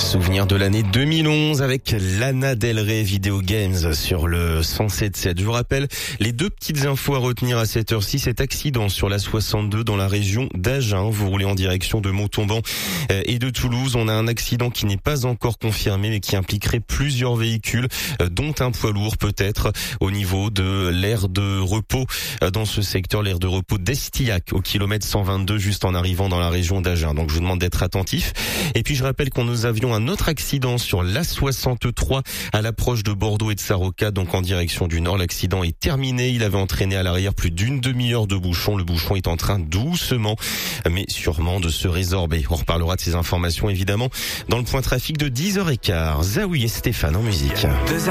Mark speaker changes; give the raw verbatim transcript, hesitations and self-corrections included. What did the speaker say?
Speaker 1: Souvenir de l'année deux mille onze avec Lana Del Rey Video Games sur le cent sept virgule sept. Je vous rappelle les deux petites infos à retenir à cette heure-ci. Cet accident sur la soixante-deux dans la région d'Agen. Vous roulez en direction de Montauban et de Toulouse. On a un accident qui n'est pas encore confirmé mais qui impliquerait plusieurs véhicules, dont un poids lourd peut-être au niveau de l'aire de repos dans ce secteur, l'aire de repos d'Estillac au kilomètre cent vingt-deux juste en arrivant dans la région d'Agen. Donc je vous demande d'être attentif. Et puis je rappelle qu'on nous avions un autre accident sur l'A soixante-trois à l'approche de Bordeaux et de Sarroca, donc en direction du nord. L'accident est terminé. Il avait entraîné à l'arrière plus d'une demi-heure de bouchon. Le bouchon est en train doucement, mais sûrement de se résorber. On reparlera de ces informations évidemment dans le point trafic de dix heures quinze. Zawi et Stéphane en musique.